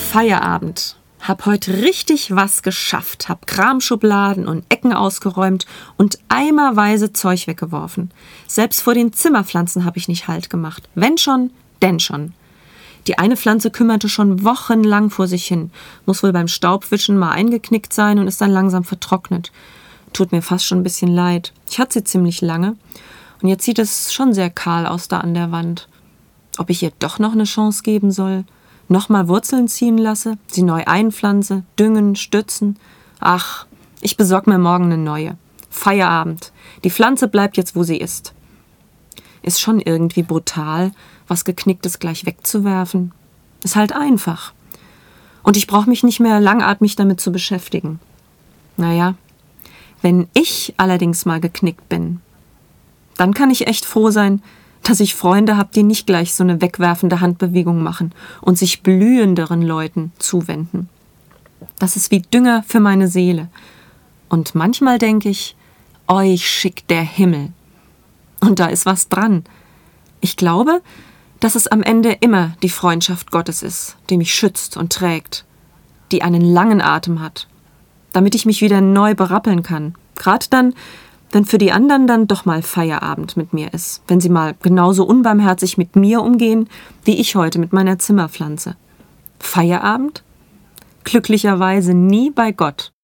Feierabend. Hab heute richtig was geschafft. Hab Kramschubladen und Ecken ausgeräumt und eimerweise Zeug weggeworfen. Selbst vor den Zimmerpflanzen habe ich nicht Halt gemacht. Wenn schon, denn schon. Die eine Pflanze kümmerte schon wochenlang vor sich hin. Muss wohl beim Staubwischen mal eingeknickt sein und ist dann langsam vertrocknet. Tut mir fast schon ein bisschen leid. Ich hatte sie ziemlich lange. Und jetzt sieht es schon sehr kahl aus da an der Wand. Ob ich ihr doch noch eine Chance geben soll? Nochmal Wurzeln ziehen lasse, sie neu einpflanze, düngen, stützen. Ach, ich besorge mir morgen eine neue. Feierabend. Die Pflanze bleibt jetzt, wo sie ist. Ist schon irgendwie brutal, was Geknicktes gleich wegzuwerfen. Ist halt einfach. Und ich brauche mich nicht mehr langatmig damit zu beschäftigen. Naja, wenn ich allerdings mal geknickt bin, dann kann ich echt froh sein, dass ich Freunde habe, die nicht gleich so eine wegwerfende Handbewegung machen und sich blühenderen Leuten zuwenden. Das ist wie Dünger für meine Seele. Und manchmal denke ich, euch schickt der Himmel. Und da ist was dran. Ich glaube, dass es am Ende immer die Freundschaft Gottes ist, die mich schützt und trägt, die einen langen Atem hat, damit ich mich wieder neu berappeln kann. Gerade dann, wenn für die anderen dann doch mal Feierabend mit mir ist, wenn sie mal genauso unbarmherzig mit mir umgehen, wie ich heute mit meiner Zimmerpflanze. Feierabend? Glücklicherweise nie bei Gott.